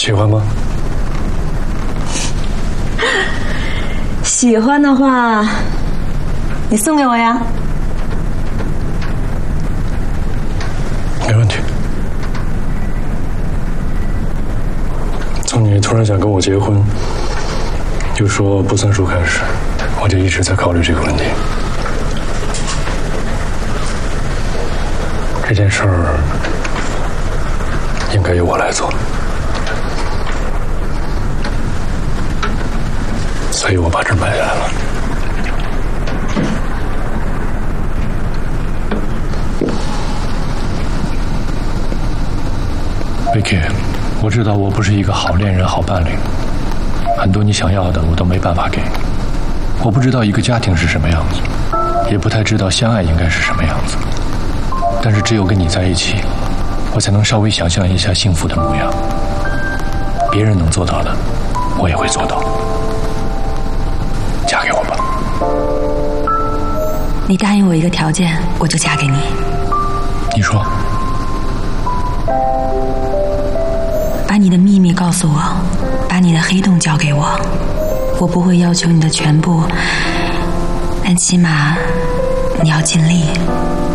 喜欢吗？ 喜欢的话，你送给我呀。 没问题。从你突然想跟我结婚，又说不算数开始，我就一直在考虑这个问题。这件事儿应该由我来做，所以我把这买下来了。Vicky， 我知道我不是一个好恋人、好伴侣，很多你想要的我都没办法给。我不知道一个家庭是什么样子，也不太知道相爱应该是什么样子。但是只有跟你在一起，我才能稍微想象一下幸福的模样。别人能做到的，我也会做到。嫁给我吧。 你答应我一个条件，我就嫁给你。 你说。 把你的秘密告诉我，把你的黑洞交给我。我不会要求你的全部，但起码你要尽力。